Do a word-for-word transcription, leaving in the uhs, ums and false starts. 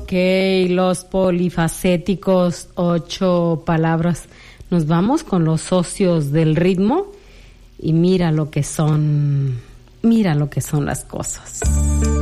Ok, los polifacéticos, ocho palabras. Nos vamos con los socios del ritmo y mira lo que son, mira lo que son las cosas.